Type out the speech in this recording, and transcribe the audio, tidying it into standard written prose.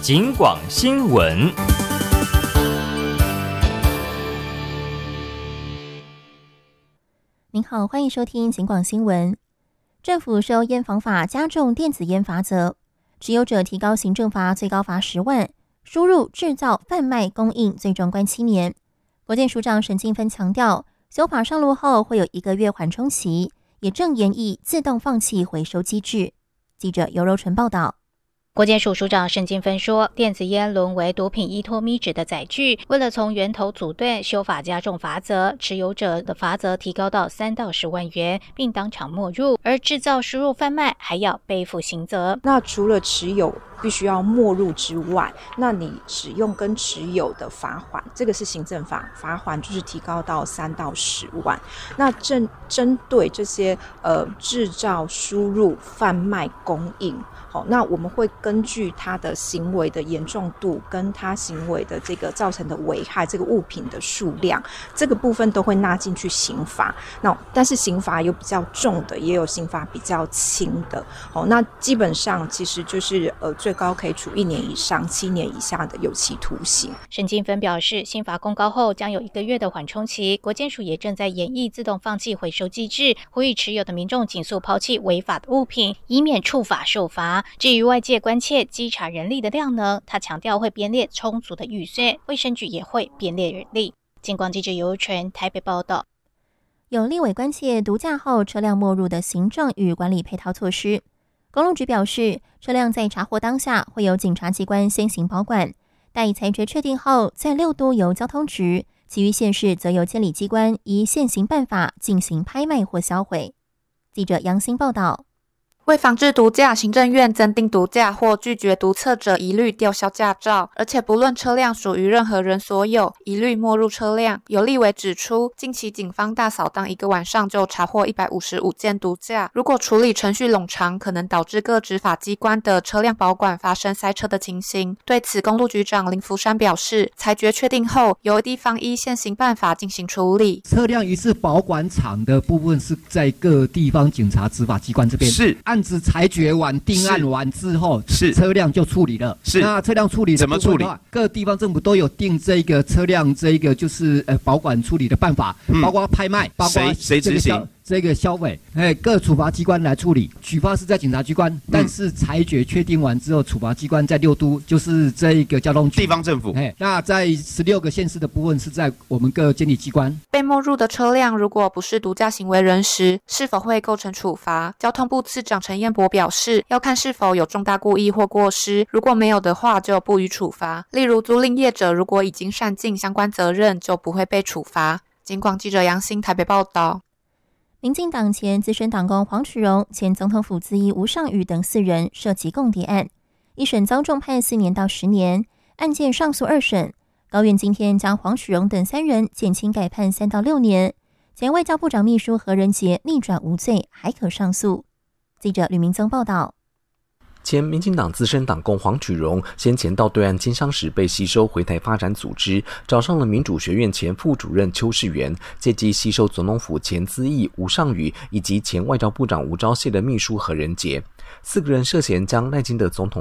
警广新闻。 您好，欢迎收听警广新闻。政府收烟防法加重电子烟罚则，持有者提高行政罚最高罚10万，输入、制造、贩卖、供应最终关7年。国健署长沈进芬强调，修法上路后会有1个月缓冲期，也正研议自动放弃回收机制。记者尤柔纯报道。 国健署署长沈金芬说，电子烟沦为毒品依托咪纸的载具，为了从源头阻断，修法加重罚则，持有者的罚则提高到3到10万元，并当场没入，而制造、输入、贩卖还要背负刑责。 那除了持有必须要没入之外，那你使用跟持有的罚款，这个是行政法，罚款就是提高到3到10万。那针对这些制造、输入、贩卖、供应，那我们会根据他的行为的严重度跟他行为的这个造成的危害，这个物品的数量，这个部分都会纳进去刑罚。那但是刑罚有比较重的，也有刑罚比较轻的。那基本上其实就是最高可以处1年以上7年以下的有期徒刑。 沈金芬表示，新法公告后将有1个月的缓冲期，国健署也正在研议自动放弃回收机制，呼吁持有的民众尽速抛弃违法的物品，以免触法受罚。至于外界关切稽查人力的量能，他强调会编列充足的预算，卫生局也会编列人力。警广记者尤纯台北报道。 有立委关切毒驾后车辆没入的行政与管理配套措施。公路局表示，车辆在查获当下会由检察机关先行保管，待裁决确定后，在6都由交通局，其余县市则由监理机关依现行办法进行拍卖或销毁。记者杨欣报道。 为防治毒驾，行政院增订毒驾或拒绝毒测者一律吊销驾照，而且不论车辆属于任何人所有，一律没入车辆。有立委指出，近期警方大扫荡1个晚上就查获155件毒驾，如果处理程序冗长，可能导致各执法机关的车辆保管发生塞车的情形。对此，公路局长林福山表示，裁决确定后，由地方依现行办法进行处理。 车辆一次保管场的部分是在各地方警察执法机关这边，是案子裁决完、定案完之后，是车辆就处理了。是那车辆处理的怎么处理？各地方政府都有定这个车辆这个就是保管处理的办法，包括拍卖，包括谁执行？这个销毁，各处罚机关来处理。举发是在警察机关，但是裁决确定完之后，处罚机关在6都，就是这一个交通局、 地方政府。 那在16个县市的部分是在我们各监理机关。 被没入的车辆如果不是毒驾行为人时，是否会构成处罚？交通部次长陈彦博表示，要看是否有重大故意或过失，如果没有的话，就不予处罚。例如租赁业者如果已经善尽相关责任，就不会被处罚。警广记者杨欣台北报道。 民进党前资深党工黄启荣、前总统府资议吴尚宇等4人涉及共谍案，一审遭重判4年到10年，案件上诉2审，高院今天将黄启荣等3人减轻改判3到6年。前外交部长秘书何仁杰逆转无罪，还可上诉。记者吕明宗报道。 前民进党资深党工黄启荣先前到对岸经商时被吸收回台发展组织，找上了民主学院前副主任邱世元，借机吸收总统府前资议吴尚宇以及前外交部长吴钊燮的秘书何仁杰。4个人涉嫌将赖清德总统